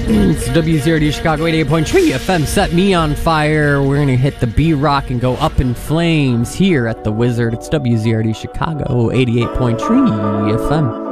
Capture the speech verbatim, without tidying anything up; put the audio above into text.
It's W Z R D Chicago eighty-eight point three F M. Set me on fire. We're going to hit the B-Rock and go up in flames here at the Wizard. It's W Z R D Chicago eighty-eight point three F M.